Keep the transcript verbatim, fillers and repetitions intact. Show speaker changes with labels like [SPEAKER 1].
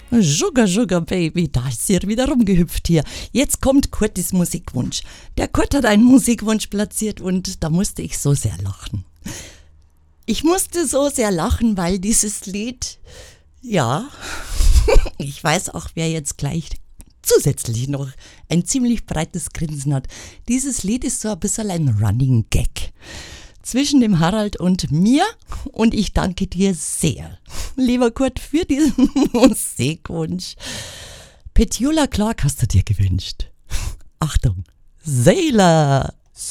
[SPEAKER 1] Sugar, Sugar Baby, da ist sie wieder rumgehüpft hier. Jetzt kommt Kurtis Musikwunsch. Der Kurt hat einen Musikwunsch platziert und da musste ich so sehr lachen. Ich musste so sehr lachen, weil dieses Lied, ja, ich weiß auch, wer jetzt gleich zusätzlich noch ein ziemlich breites Grinsen hat. Dieses Lied ist so ein bisschen ein Running Gag zwischen dem Harald und mir und ich danke dir sehr, lieber Kurt, für diesen Musikwunsch. Petula Clark hast du dir gewünscht. Achtung, Sailor!